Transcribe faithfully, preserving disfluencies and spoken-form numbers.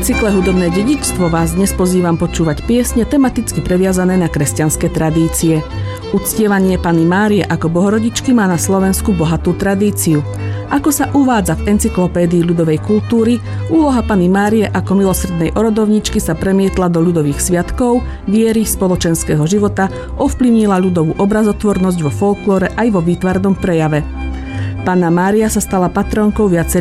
cykle Hudobné dedičstvo vás dnes pozývam počúvať piesne tematicky previazané na kresťanské tradície. Uctievanie Panny Márie ako Bohorodičky má na Slovensku bohatú tradíciu. Ako sa uvádza v encyklopédii ľudovej kultúry, úloha Panny Márie ako milosrdnej orodovničky sa premietla do ľudových sviatkov, viery, spoločenského života, ovplyvnila ľudovú obrazotvornosť vo folklóre aj vo výtvarnom prejave. Panna Mária sa stala patronkou viacerých